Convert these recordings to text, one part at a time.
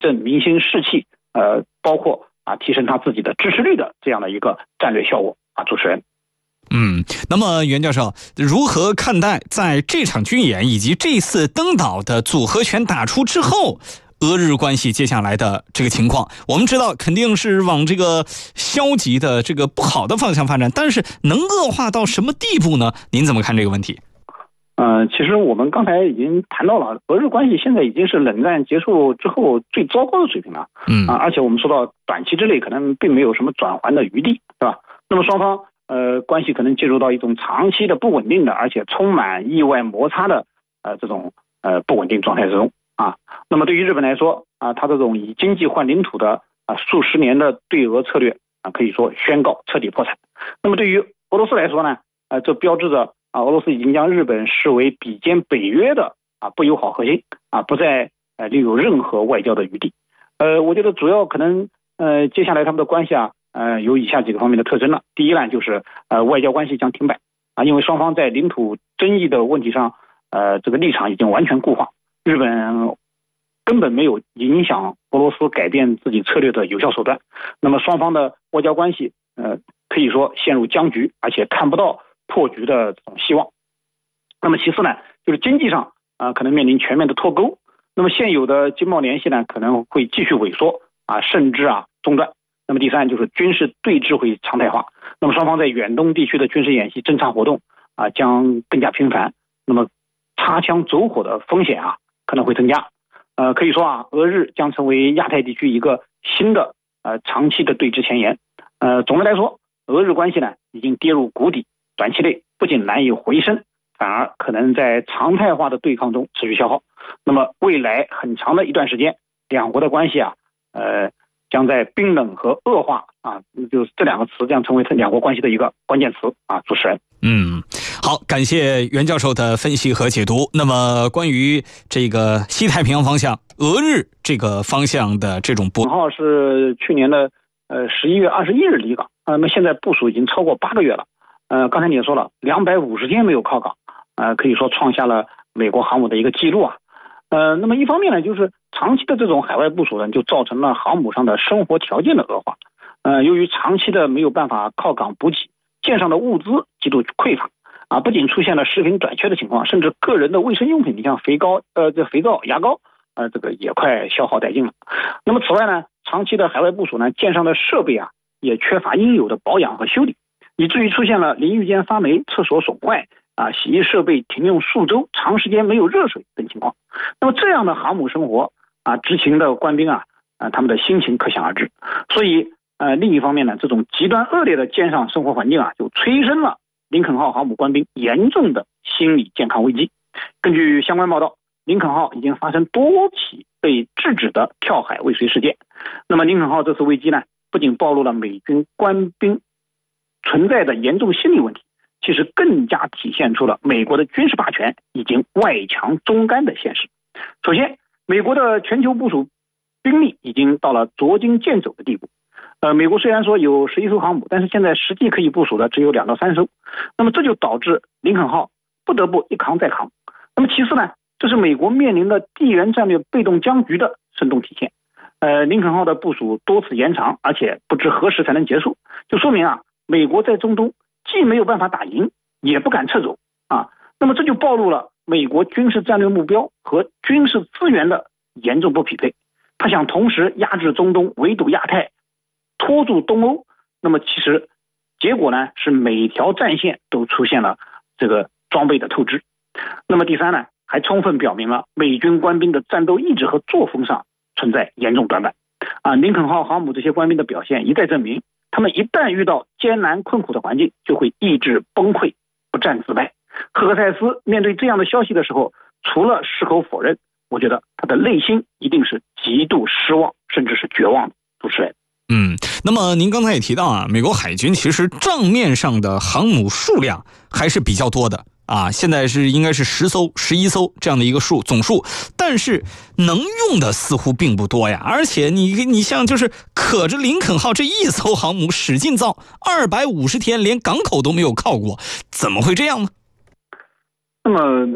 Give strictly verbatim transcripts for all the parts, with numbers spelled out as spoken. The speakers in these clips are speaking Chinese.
振民心士气，呃，包括啊提升他自己的支持率的这样的一个战略效果啊。主持人。 嗯，那么袁教授如何看待在这场军演以及这次登岛的组合拳打出之后，俄日关系接下来的这个情况？我们知道肯定是往这个消极的这个不好的方向发展，但是能恶化到什么地步呢？您怎么看这个问题？ 呃，其实我们刚才已经谈到了，俄日关系现在已经是冷战结束之后最糟糕的水平了。 嗯啊，而且我们说到短期之内可能并没有什么转圜的余地，对吧？那么双方呃关系可能进入到一种长期的不稳定的，而且充满意外摩擦的呃这种呃不稳定状态之中啊。那么对于日本来说啊，它这种以经济换领土的啊数十年的对俄策略啊，可以说宣告彻底破产。那么对于俄罗斯来说呢，呃，这标志着啊，俄罗斯已经将日本视为比肩北约的啊不友好核心啊，不再呃留有任何外交的余地。呃，我觉得主要可能呃接下来他们的关系啊，呃有以下几个方面的特征了。第一呢，就是呃外交关系将停摆啊，因为双方在领土争议的问题上，呃这个立场已经完全固化，日本根本没有影响俄罗斯改变自己策略的有效手段。那么双方的外交关系呃可以说陷入僵局，而且看不到破局的这种希望。那么其次呢，就是经济上啊、呃、可能面临全面的脱钩。那么现有的经贸联系呢可能会继续萎缩啊，甚至啊中断。那么第三就是军事对峙会常态化。那么双方在远东地区的军事演习侦察活动啊将更加频繁。那么擦枪走火的风险啊可能会增加。呃，可以说啊，俄日将成为亚太地区一个新的呃长期的对峙前沿。呃，总的来说，俄日关系呢已经跌入谷底，短期内不仅难以回升，反而可能在常态化的对抗中持续消耗。那么未来很长的一段时间，两国的关系啊，呃，将在冰冷和恶化啊，就是这两个词将成为两国关系的一个关键词啊。主持人， 嗯，好，感谢袁教授的分析和解读。那么关于这个西太平洋方向，俄日这个方向的这种波， 号是去年的呃十一月二十一日离港，那么现在部署已经超过八个月了。呃，刚才你也说了，两百五十天没有靠港，呃，可以说创下了美国航母的一个记录啊。呃，那么一方面呢，就是长期的这种海外部署呢，就造成了航母上的生活条件的恶化。呃，由于长期的没有办法靠港补给，舰上的物资极度匮乏啊，不仅出现了食品短缺的情况，甚至个人的卫生用品，你像肥膏、呃，这肥皂、牙膏，呃，这个也快消耗殆尽了。那么此外呢，长期的海外部署呢，舰上的设备啊，也缺乏应有的保养和修理，以至于出现了淋浴间发霉、厕所损坏啊、洗衣设备停用数周、长时间没有热水等情况。那么这样的航母生活啊，执勤的官兵啊，啊，他们的心情可想而知。所以，呃，另一方面呢，这种极端恶劣的舰上生活环境啊，就催生了林肯号航母官兵严重的心理健康危机。根据相关报道，林肯号已经发生多起被制止的跳海未遂事件。那么林肯号这次危机呢，不仅暴露了美军官兵存在的严重心理问题，其实更加体现出了美国的军事霸权已经外强中干的现实。首先，美国的全球部署兵力已经到了捉襟见肘的地步。呃，美国虽然说有十一艘航母，但是现在实际可以部署的只有两到三艘。那么这就导致林肯号不得不一扛再扛。那么其次呢，这是美国面临的地缘战略被动僵局的生动体现。呃，林肯号的部署多次延长，而且不知何时才能结束，就说明啊，美国在中东既没有办法打赢，也不敢撤走啊。那么这就暴露了美国军事战略目标和军事资源的严重不匹配。他想同时压制中东，围堵亚太，拖住东欧。那么其实结果呢，是每条战线都出现了这个装备的透支。那么第三呢，还充分表明了美军官兵的战斗意志和作风上存在严重短板啊。林肯号航母这些官兵的表现一再证明，他们一旦遇到艰难困苦的环境，就会意志崩溃，不战自败。赫克塞斯面对这样的消息的时候，除了矢口否认，我觉得他的内心一定是极度失望，甚至是绝望的。主持人， 嗯，那么您刚才也提到啊，美国海军其实账面上的航母数量还是比较多的啊，现在是应该是十艘、十一艘这样的一个数总数，但是能用的似乎并不多呀。而且你你像就是可着林肯号这一艘航母使劲造，二百五十天连港口都没有靠过，怎么会这样呢？ 那么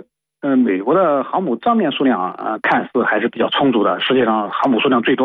呃，美国的航母账面数量呃看似还是比较充足的，实际上航母数量最多